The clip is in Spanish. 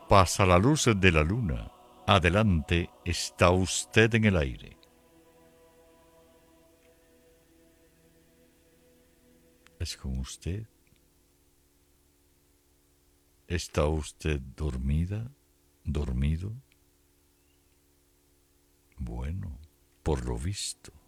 Pasa la luz de la luna. Adelante, está usted en el aire. ¿Es con usted? ¿Está usted dormida? ¿Dormido? Bueno, por lo visto.